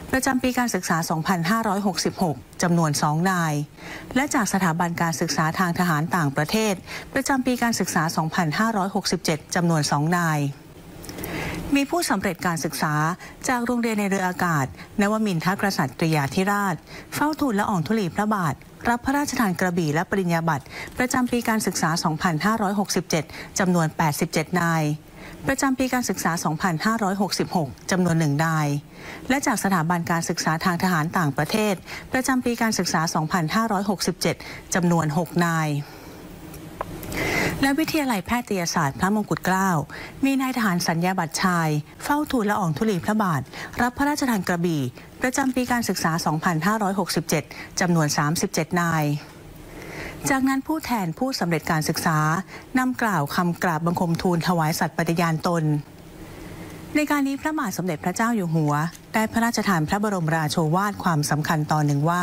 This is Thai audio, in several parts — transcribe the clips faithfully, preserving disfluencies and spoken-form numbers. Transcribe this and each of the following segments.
ประจำปีการศึกษา สองพันห้าร้อยหกสิบหก จำนวน สอง นายและจากสถาบันการศึกษาทางทหารต่างประเทศประจำปีการศึกษา สองพันห้าร้อยหกสิบเจ็ด จำนวน สอง นายมีผู้สำเร็จการศึกษาจากโรงเรียนในเรืออากาศนวมินทกษัตริยาธิราชเฝ้าทูลละอองธุลีพระบาทรับพระราชทานกระบี่และปริญญาบัตรประจำปีการศึกษา สองพันห้าร้อยหกสิบเจ็ด จำนวน แปดสิบเจ็ด นายประจำปีการศึกษา สองพันห้าร้อยหกสิบหก จำนวน หนึ่ง นายและจากสถาบันการศึกษาทางทหารต่างประเทศประจำปีการศึกษา สองพันห้าร้อยหกสิบเจ็ด จำนวน หก นายและวิทยาลัยแพทยศาสตร์พระมงกุฎเกล้ามีนายทหารสัญญาบัตรชายเฝ้าทูลละอองธุลีพระบาทรับพระราชทานกระบี่ประจำปีการศึกษา สองพันห้าร้อยหกสิบเจ็ด จำนวน สามสิบเจ็ด นายจากนั้นผู้แทนผู้สำเร็จการศึกษานำกล่าวคำกราบบังคมทูลถวายสัตย์ปฏิญาณตนในการนี้พระบาทสมเด็จพระเจ้าอยู่หัวได้พระราชทานพระบรมราโชวาทความสำคัญตอนหนึ่งว่า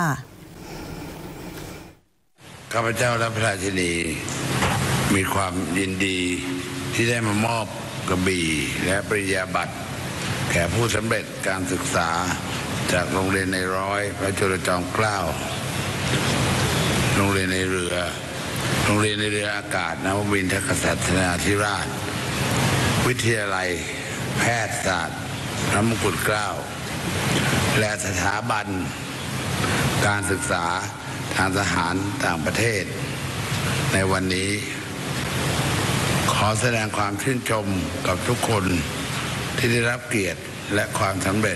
ข้าพเจ้าและพระราชินีมีความยินดีที่ได้มามอบกระบี่และปริญญาบัตรแก่ผู้สำเร็จการศึกษาจากโรงเรียนในร้อยพระจุลจอมเกล้าโรงเรียนในเรือโรงเรียนในเรืออากาศนวมินทกษัตริยาธิราชวิทยาลัยแพทยศาสตร์พระมงกุฎเกล้าและสถาบันการศึกษาทางทหารต่างประเทศในวันนี้ขอแสดงความชื่นชมกับทุกคนที่ได้รับเกียรติและความสำเร็จ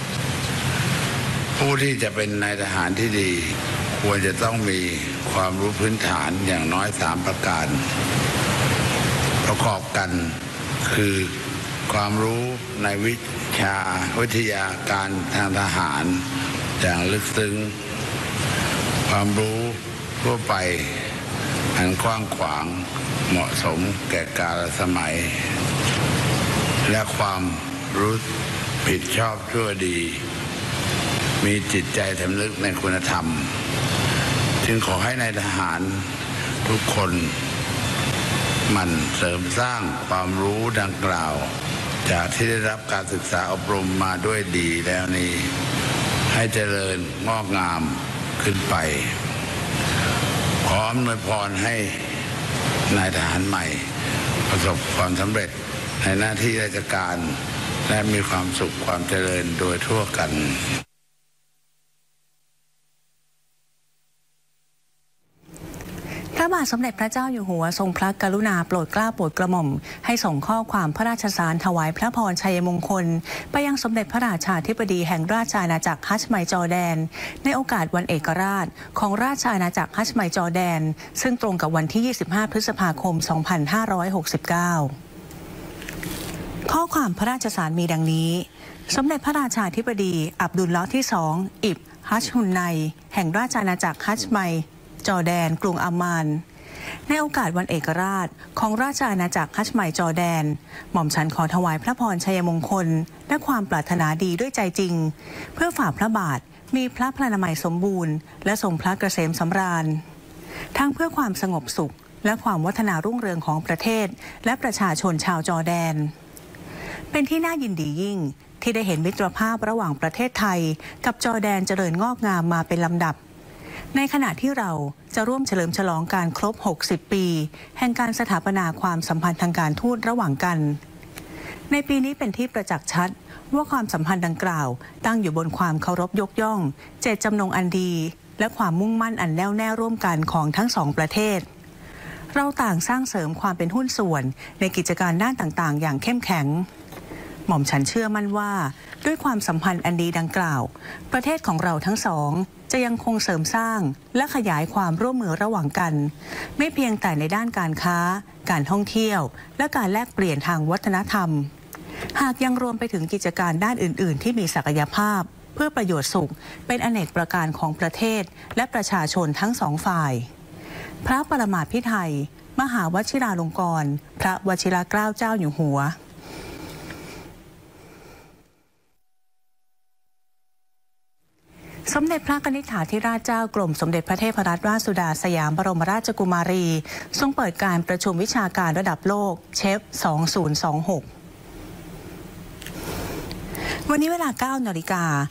ผู้ที่จะเป็นนายทหารที่ดีควรจะต้องมีความรู้พื้นฐานอย่างน้อยสามประการประกอบกันคือความรู้ในวิชาวิทยาการทางทหารอย่างลึกซึ้งความรู้ทั่วไปอันกว้างขวางเหมาะสมแก่กาลสมัยและความรู้ผิดชอบชั่วดีมีจิตใจสำนึกในคุณธรรมจึงขอให้นายทหารทุกคนหมั่นเสริมสร้างความรู้ดังกล่าวจากที่ได้รับการศึกษาอบรมมาด้วยดีแล้วนี้ให้เจริญงอกงามขึ้นไปขออำนวยพรให้นายทหารใหม่ประสบความสำเร็จในหน้าที่ราชการและมีความสุขความเจริญโดยทั่วกันพระบาทสมเด็จพระเจ้าอยู่หัวทรงพระกรุณาโปรดเกล้าโปรดกระหม่อมให้ส่งข้อความพระราชสารถวายพระพรชัยมงคลไปยังสมเด็จพระราชาธิบดีแห่งราชอาณาจักรฮัชไมจอร์แดนในโอกาสวันเอกราชของราชอาณาจักรฮัชไมจอร์แดนซึ่งตรงกับวันที่ยี่สิบห้าพฤษภาคมสองพันห้าร้อยหกสิบเก้าข้อความพระราชสารมีดังนี้สมเด็จพระราชาธิบดีอับดุลเลาะห์ที่สองอิบฮัชฮุนไนแห่งราชอาณาจักรฮัชไมจอร์แดนกรุงอัมมานในโอกาสวันเอกราชของราชอาณาจักรฮัชไมจอร์แดนหม่อมฉันขอถวายพระพรชัยมงคลและความปรารถนาดีด้วยใจจริงเพื่อฝ่าพระบาทมีพระพลานามัยสมบูรณ์และทรงพระเกษมสำราญทั้งเพื่อความสงบสุขและความวัฒนารุ่งเรืองของประเทศและประชาชนชาวจอร์แดนเป็นที่น่ายินดียิ่งที่ได้เห็นมิตรภาพระหว่างประเทศไทยกับจอร์แดนเจริญงอกงามมาเป็นลำดับในขณะที่เราจะร่วมเฉลิมฉลองการครบหกสิบปีแห่งการสถาปนาความสัมพันธ์ทางการทูตระหว่างกันในปีนี้เป็นที่ประจักษ์ชัดว่าความสัมพันธ์ดังกล่าวตั้งอยู่บนความเคารพยกย่องเจตจำนงอันดีและความมุ่งมั่นอันแน่วแน่ร่วมกันของทั้งสองประเทศเราต่างสร้างเสริมความเป็นหุ้นส่วนในกิจการด้านต่างๆอย่างเข้มแข็งหม่อมฉันเชื่อมั่นว่าด้วยความสัมพันธ์อันดีดังกล่าวประเทศของเราทั้งสองจะยังคงเสริมสร้างและขยายความร่วมมือระหว่างกันไม่เพียงแต่ในด้านการค้าการท่องเที่ยวและการแลกเปลี่ยนทางวัฒนธรรมหากยังรวมไปถึงกิจการด้านอื่นๆที่มีศักยภาพเพื่อประโยชน์สุขเป็นอเนกประการของประเทศและประชาชนทั้งสองฝ่ายพระปรมาภิไธยมหาวชิราลงกรณ์พระวชิรเกล้าเจ้าอยู่หัวสมเด็จพระกนิษฐาธิราชเจ้ากรมสมเด็จพระเทพรัตนราชสุดาสยามบรมราชกุมารีทรงเปิดการประชุมวิชาการระดับโลกเชฟสองพันยี่สิบหกวันนี้เวลา เก้านาฬิกา